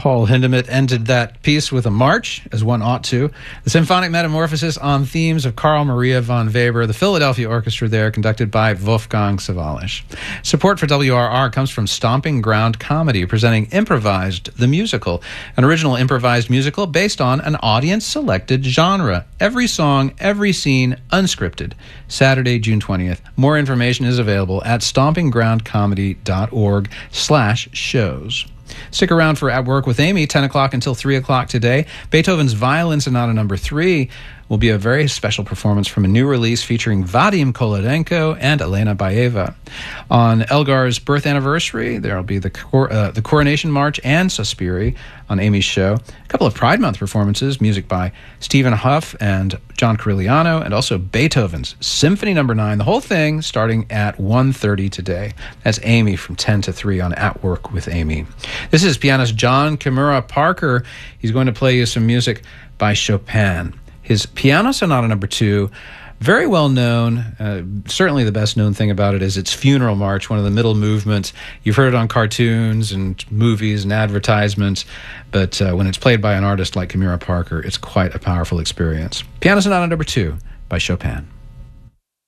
Paul Hindemith ended that piece with a march, as one ought to. The symphonic metamorphosis on themes of Carl Maria von Weber, the Philadelphia Orchestra there, conducted by Wolfgang Sawallisch. Support for WRR comes from Stomping Ground Comedy, presenting Improvised, the musical, an original improvised musical based on an audience-selected genre. Every song, every scene, unscripted. Saturday, June 20th. More information is available at stompinggroundcomedy.org/shows. Stick around for At Work with Amy, 10 o'clock until 3 o'clock today. Beethoven's Violin Sonata No. 3 will be a very special performance from a new release featuring Vadim Kolodenko and Elena Baeva. On Elgar's birth anniversary, there will be the Coronation March and Suspiri on Amy's show. A couple of Pride Month performances, music by Stephen Huff and John Corigliano, and also Beethoven's Symphony No. 9. The whole thing starting at 1:30 today. That's Amy from 10 to 3 on At Work with Amy. This is pianist John Kimura Parker. He's going to play you some music by Chopin. His Piano Sonata No. 2, very well known. Certainly the best known thing about it is its funeral march, one of the middle movements. You've heard it on cartoons and movies and advertisements, but when it's played by an artist like Kimura Parker, it's quite a powerful experience. Piano Sonata No. 2 by Chopin.